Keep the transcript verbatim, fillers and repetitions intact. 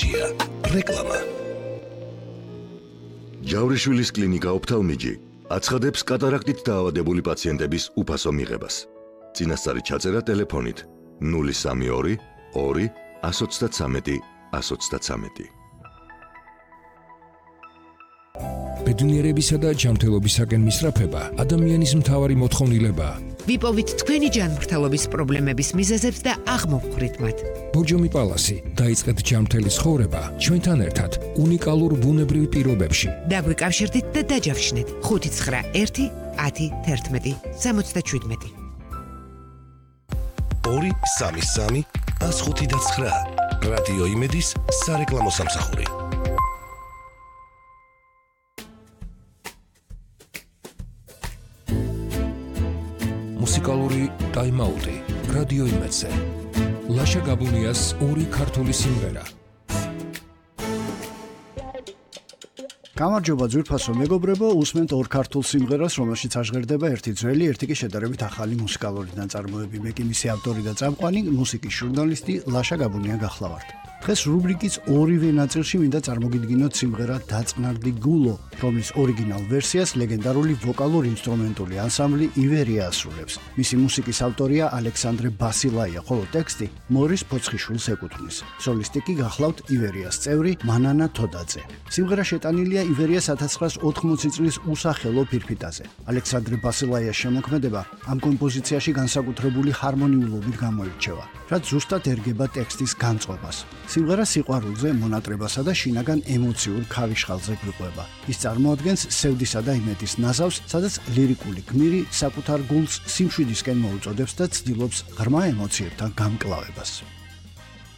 ეთერშია რეკლამა. ჯავრიშვილის კლინიკა ოფთალმიჯი აცხადებს კატარაქტით დაავადებული პაციენტების უფასო მიღებას. წინასწარი ჩაწერა ტელეფონით ნული სამი ორი ორი ათს ოცდათრამეტი ათს ოცდათრამეტი. ბედნიერებისა და ჯანმრთელობისაკენ მისწრაფება ადამიანის მთავარი მოთხოვნილებაა. ვიპოვით თქვენი ჯანმრთელობის პრობლემების მიზეზებს და აღმოვხვრით მათ. ბორჯომი პალასი, დაიწყეთ ჯანმრთელი ცხოვრება ჩვენთან ერთად უნიკალურ ბუნებრივ პირობებში. დაგვიკავშირდით და დაჯავშნეთ ხუთი ცხრა ერთი ათი თერთმეტი სამოცდაშვიდმეტი. ორი სამი სამი ას ხუთი და ცხრა. რადიო იმედის სარეკლამო სამსახური. მუსიკალური ტაიმაუტი რადიო იმედზე. ლაშა გაბუნიას ორი ქართული სიმღერა. გამარჯობა ძვირფასო მეგობრებო, უსმენთ ორ ქართულ სიმღერას, რომელშიც აღჟღერდება ერთი ძველი, ერთი კი შედარებით ახალი მუსიკალური ნაწარმოები. მე კი მისი ავტორი და წამყვანი, მუსიკის ჟურნალისტი ლაშა გაბუნია გახლავართ. დღეს რუბრიკის ორივე ნაწილში მინდა წარმოგიდგინოთ სიმღერა დაწყნარდი გულო, რომლის ორიგინალ ვერსიას ლეგენდარული ვოკალურ-ინსტრუმენტული ანსამბლი ივერია ასრულებს. მისი მუსიკის ავტორია ალექსანდრე ბასილაია, ხოლო ტექსტი მორის ფოცხიშვილს ეკუთვნის. სოლისტი კი გახლავთ ივერიას წევრი მანანა თოდაძე. სიმღერა შეტანილია ივერიას ათას ცხრაას ოთხმოცი წლის უსახელო ფირფიტაზე. ალექსანდრე ბასილაიას შემოქმედება ამ კომპოზიციაში განსაკუთრებული ჰარმონიულობით გამოირჩევა, რაც ზუსტად ერგება ტექსტის განწყობას. სიმღერა სიყვარულზე, მონატრებასა და შინაგან ემოციურ ქავიშხალზე გვიყვება. ის წარმოადგენს სევდისა და იმედის ნაზავს, სადაც ლირიკული გმირი საკუთარ გულს სიმშვიდისკენ მოუწოდებს და ცდილობს ღრმა ემოციებთან გამკლავებას.